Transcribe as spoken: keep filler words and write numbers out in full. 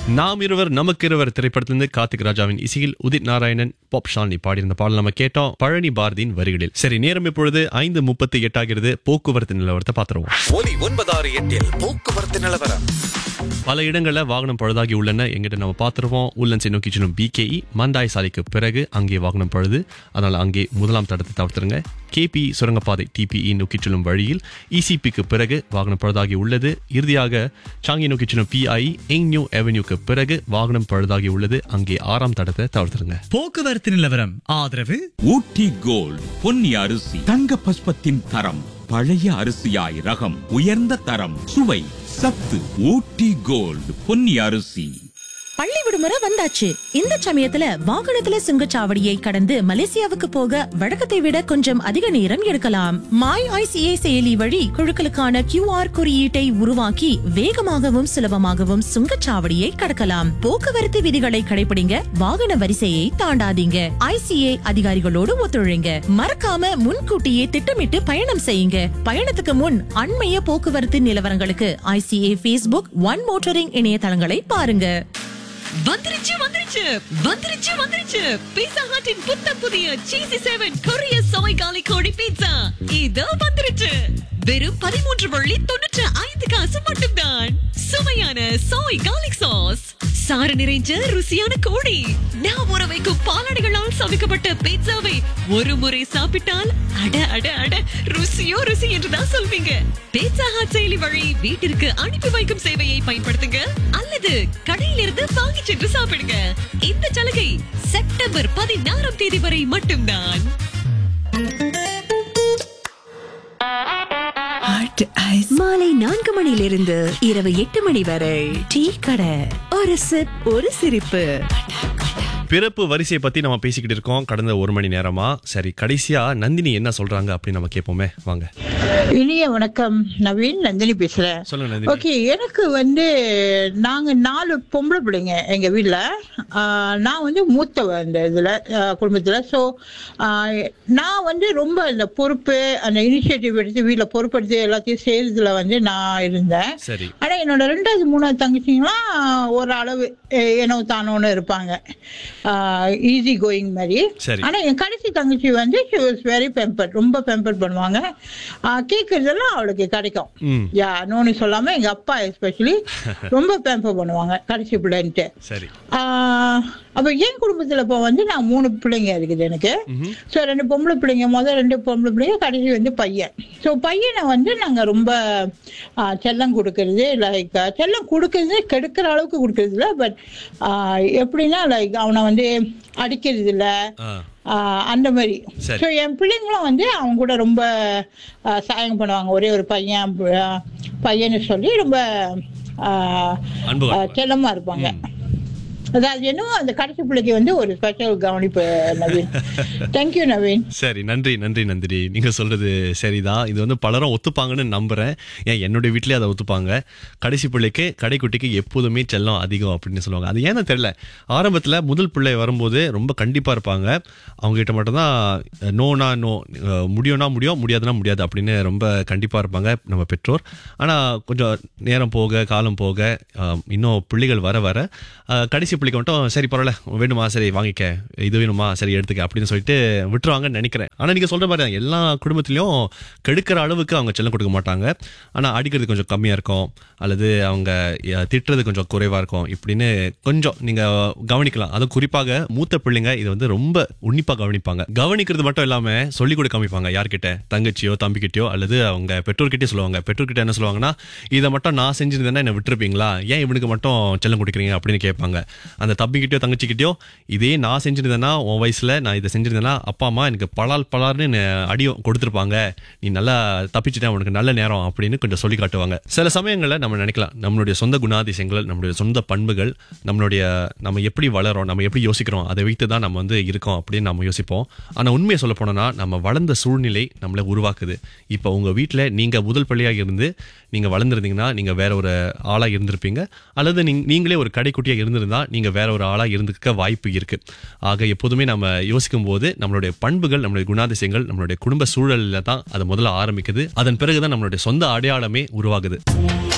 நாம் இருவர் நமக்கு இருவர் திரைப்படத்திலிருந்து கார்த்திக் ராஜாவின் இசையில் உதித் நாராயணன் பாப் ஷாலினி பாடியிருந்த பாடல் நம்ம கேட்டோம் பழனி பாரதியின் வரிகளில். சரி, நேரம் இப்பொழுது ஐந்து முப்பத்தி எட்டாகிறது. போக்குவரத்து நிலவரத்தை பாத்துருவோம். ஒலி ஒன்பதாறு எட்டில் போக்குவரத்து நிலவரம். பல இடங்கள்ல வாகனம் பழுதாகி உள்ளன. எங்கிட்ட நம்ம பார்த்துருவோம். உள்ளன்சை நோக்கி செல்லும் பிகேஇ மந்தாய் சாலைக்கு பிறகு அங்கே வாகனம் பழுது, அதனால அங்கே முதலாம் தடத்தை தவிர்த்துருங்க. கேபி சுரங்கப்பாதை டிபிஇ நோக்கி செல்லும் வழியில் இசிபிக்கு பிறகு வாகனம் பழுதாகி உள்ளது. இறுதியாக சாங்கி நோக்கி செல்லும் பிஐ எங் நியூ அவென்யூக்கு பிறகு வாகனம் பழுதாகி உள்ளது. அங்கே ஆறாம் தடத்தை தவிர்த்துருங்க. போக்குவரத்து நிலவரம் ஆதரவு ஊட்டி கோல்ட் பொன்னி அரிசி தங்க பஸ்பத்தின் தரம், பழைய அரிசியாய் ரகம், உயர்ந்த தரம், சுவை, சத்து. ஊட்டி கோல்ட் பொன்னி அரிசி. பள்ளி விடுமுறை வந்தாச்சு. இந்த சமயத்துல வாகனத்துல சுங்கச்சாவடியை கடந்து மலேசியாவுக்கு போக வழக்கத்தை விட கொஞ்சம் அதிக நேரம் எடுக்கலாம். மை ஐசிஏ செயலி வழி குழுக்களுக்கான கியூஆர் குறியீட்டை உருவாக்கி வேகமாகவும் சுலபமாகவும் சுங்கச்சாவடியை கடக்கலாம். போக்குவரத்து விதிகளை கடைபிடிங்க. வாகன வரிசையை தாண்டாதீங்க. ஐசிஏ அதிகாரிகளோடு ஒத்துழைங்க. மறக்காம முன்கூட்டியே திட்டமிட்டு பயணம் செய்யுங்க. பயணத்துக்கு முன் அண்மைய போக்குவரத்து நிலவரங்களுக்கு ஐசிஏ பேஸ்புக் ஒன் மோட்டரிங் இணையதளங்களை பாருங்க. வந்துருச்சு வந்துருச்சு வந்துருச்சு வந்துருச்சு பீட்சா ஹட்டின் புத்தம் புதிய சீசி செவன் கொரிய சோய் காலி கோழி பீட்சா இதோ வந்துருச்சு. வெறும் பதிமூன்று வள்ளி தொண்ணூற்று ஐந்து காசு மட்டும்தான். சுவையான சோய் கார்லிக் சாஸ், சாறு நிறைஞ்ச ருசியான கோழி, நான் ஊற வைக்கும் பாலாடைகளால் சமைக்கப்பட்ட பீட்சாவை ஒரு முறை சாப்பிட்டால் அட அட அட ருசியோ ருசி என்றுதான் சொல்வீங்க. பீட்சா ஹட் செயலி வழி வீட்டிற்கு அனுப்பி வைக்கும் சேவையை பயன்படுத்துங்க அல்லது கடையிலிருந்து வாங்கி சென்று சாப்பிடுங்க. இந்த சலுகை செப்டம்பர் பதினாறாம் தேதி வரை மட்டும்தான். மாலை நான்கு மணியிலிருந்து இரவு எட்டு மணி வரை டீ கடை. ஒரு சிப் ஒரு சிரிப்பு. பிறப்பு வரிசையை பத்தி நம்ம பேசிக்கிட்டு இருக்கோம் கடந்த ஒரு மணி நேரமா. சரி, கடைசியா நந்தினி என்ன சொல்றாங்க அப்படின்னு நம்ம கேட்போமே வாங்க. இனிய வணக்கம், நவீன். நந்தினி பேசுறேன். சொல்லுங்க நந்தினி. ஓகே, எனக்கு வந்து நாங்க நாலு பொம்பளை பிள்ளைங்க எங்க வீட்டுல. நான் வந்து மூத்தவ இந்த இதுல குடும்பத்துல. ஸோ நான் வந்து ரொம்ப இந்த பொறுப்பு, அந்த இனிஷியேட்டிவ் எடுத்து வீட்டுல பொறுப்படுத்தி எல்லாத்தையும் செய்யறதுல வந்து நான் இருந்தேன். சரி. ஆனா என்னோட ரெண்டாவது மூணாவது தங்கச்சிங்களாம் ஒரு அளவு ஏனோ தானோன்னு இருப்பாங்க, ஈஸி கோயிங் மாதிரி. ஆனா என் கடைசி தங்கச்சி வந்து she was very pampered, ரொம்ப பேம்பர் பண்ணுவாங்க. கேட்கறதெல்லாம் அவளுக்கு கிடைக்கும். யா நோனி சொல்லாம எங்க அப்பா எஸ்பெஷலி ரொம்ப பேம்பர் பண்ணுவாங்க கடைசி பிள்ளைன்ட்டு. அப்ப என் குடும்பத்துல இப்ப வந்து நான் மூணு பிள்ளைங்க இருக்குது எனக்கு. ஸோ ரெண்டு பொம்பளை பிள்ளைங்க, முதல் ரெண்டு பொம்பளை பிள்ளைங்க, கடைசி வந்து பையன். ஸோ பையனை வந்து நாங்க ரொம்ப செல்லம் கொடுக்கறது, லைக் செல்லம் கொடுக்கறது கெடுக்கிற அளவுக்கு கொடுக்கறது இல்லை. பட் எப்படின்னா லைக் அவனை வந்து அடிக்கிறது இல்லை, அந்த மாதிரி. ஸோ என் பிள்ளைங்களும் வந்து அவங்க கூட ரொம்ப சாயம் பண்ணுவாங்க. ஒரே ஒரு பையன் பையன்னு சொல்லி ரொம்ப செல்லமா இருப்பாங்க. அதாவது என்னவோ அந்த கடைசி பிள்ளைக்கு வந்து ஒரு ஸ்பெஷல் கவனிப்பு நவீன். தேங்க்யூ நவீன். சரி, நன்றி நன்றி நந்தினி. நீங்க சொல்றது சரிதான். இது வந்து பலரும் ஒத்துப்பாங்கன்னு நம்புறேன். ஏன் என்னுடைய வீட்லயே அதை ஒத்துப்பாங்க. கடைசி பிள்ளைக்கு கடைக்குட்டிக்கு எப்போதுமே செல்லம் அதிகம் அப்படின்னு சொல்லுவாங்க. அது ஏன்னு தெரியல. ஆரம்பத்துல முதல் பிள்ளை வரும்போது ரொம்ப கண்டிப்பா இருப்பாங்க. அவங்க கிட்ட மட்டும்தான் நோனா நோ, முடியும்னா முடியும், முடியாதுன்னா முடியாது அப்படின்னு ரொம்ப கண்டிப்பா இருப்பாங்க நம்ம பெற்றோர். ஆனா கொஞ்சம் நேரம் போக காலம் போக இன்னும் பிள்ளைகள் வர வர கடைசி பிள்ளைக்கு மட்டும் சரி பரவாயில்ல, வேணுமா சரி வாங்கிக்க, இது வேணுமா சரி எடுத்துக்க அப்படின்னு சொல்லிட்டு விட்டுருவாங்கன்னு நினைக்கிறேன். ஆனா நீங்க சொல்ற மாதிரி எல்லா குடும்பத்திலயும் கெடுக்கிற அளவுக்கு அவங்க செல்லம் கொடுக்க மாட்டாங்க. ஆனா அடிக்கிறது கொஞ்சம் கம்மியா இருக்கும், அல்லது அவங்க திட்டுறது கொஞ்சம் குறைவா இருக்கும். இப்படின்னு கொஞ்சம் நீங்க கவனிக்கலாம். அது குறிப்பாக மூத்த பிள்ளைங்க இதை வந்து ரொம்ப உன்னிப்பா கவனிப்பாங்க. கவனிக்கிறது மட்டும் இல்லாம சொல்லி கூட காமிப்பாங்க. யார்கிட்ட, தங்கச்சியோ தம்பிக்கிட்டயோ அல்லது அவங்க பெற்றோர்கிட்டே சொல்லுவாங்க. பெற்றோர்கிட்ட என்ன சொல்லுவாங்கன்னா, இதை மட்டும் நான் செஞ்சிருந்தேன்னா என்ன விட்டுருப்பீங்களா, ஏன் இவனுக்கு மட்டும் செல்லம் கொடுக்குறீங்க அப்படின்னு கேட்பாங்க. அந்த தம்பிக்கிட்டயோ தங்கச்சிக்கிட்டயோ இதே நான் செஞ்சிருந்தேன்னா, உன் வயசுல நான் இதை செஞ்சிருந்தேன்னா அப்பா அம்மா எனக்கு பலால் பலார்னு அடியும் கொடுத்துருப்பாங்க, நீ நல்லா தப்பிச்சுட்டேன், உனக்கு நல்ல நேரம் அப்படின்னு கொஞ்சம் சொல்லி காட்டுவாங்க. சில சமயங்களில் நம்ம நினைக்கலாம் நம்மளுடைய சொந்த குணாதிசயங்கள், நம்மளுடைய சொந்த பண்புகள், நம்மளுடைய நம்ம எப்படி வளரோம், நம்ம எப்படி யோசிக்கிறோம், அதை வைத்து தான் நம்ம வந்து இருக்கோம் அப்படின்னு நம்ம யோசிப்போம். ஆனால் உண்மையை சொல்ல போனோம்னா நம்ம வளர்ந்த சூழ்நிலை நம்மளை உருவாக்குது. இப்போ உங்க வீட்டில் நீங்க முதல் பிள்ளையாக இருந்து நீங்க வளர்ந்துருந்தீங்கன்னா நீங்க வேற ஒரு ஆளா இருந்திருப்பீங்க, அல்லது நீங்களே ஒரு கடைக்குட்டியா இருந்திருந்தா நீங்க வேற ஒரு ஆளா இருந்துக்க வாய்ப்பு இருக்கு. ஆக எப்போதுமே நம்ம யோசிக்கும் போது நம்மளுடைய பண்புகள், நம்மளுடைய குணாதிசயங்கள் நம்மளுடைய குடும்ப சூழல்ல தான் அது முதல்ல ஆரம்பிக்குது. அதன் பிறகுதான் நம்மளுடைய சொந்த அடையாளமே உருவாகுது.